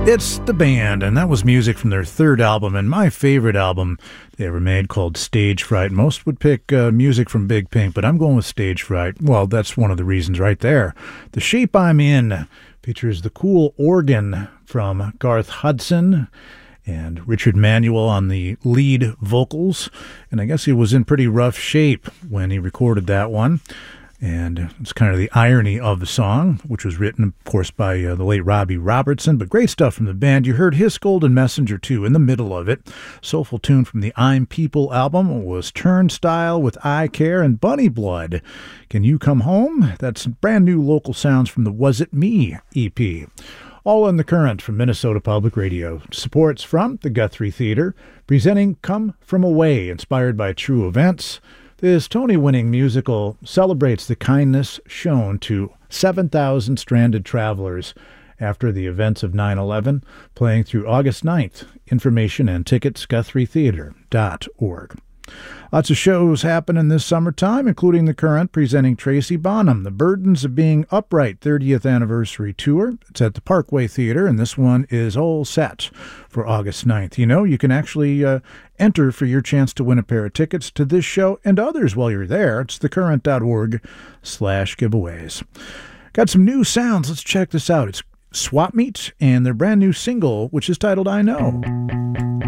It's The Band, and that was music from their third album, and my favorite album they ever made, called Stage Fright. Most would pick music from Big Pink, but I'm going with Stage Fright. Well, that's one of the reasons right there. The Shape I'm In features the cool organ from Garth Hudson and Richard Manuel on the lead vocals, and I guess he was in pretty rough shape when he recorded that one. And it's kind of the irony of the song, which was written, of course, by the late Robbie Robertson. But great stuff from the band. You heard His Golden Messenger, too, in the middle of it. Soulful tune from the I'm People album was Turnstile with I Care, and Bunny Blood, Can You Come Home? That's brand new local sounds from the Was It Me EP. All in the Current from Minnesota Public Radio. Supports from the Guthrie Theater, presenting Come From Away, inspired by true events. This Tony-winning musical celebrates the kindness shown to 7,000 stranded travelers after the events of 9/11, playing through August 9th. Information and tickets, GuthrieTheater.org. Lots of shows happening this summertime, including The Current presenting Tracy Bonham, The Burdens of Being Upright 30th Anniversary Tour. It's at the Parkway Theater, and this one is all set for August 9th. You know, you can actually enter for your chance to win a pair of tickets to this show and others while you're there. It's thecurrent.org/giveaways. Got some new sounds. Let's check this out. It's Swap Meet and their brand new single, which is titled I Know.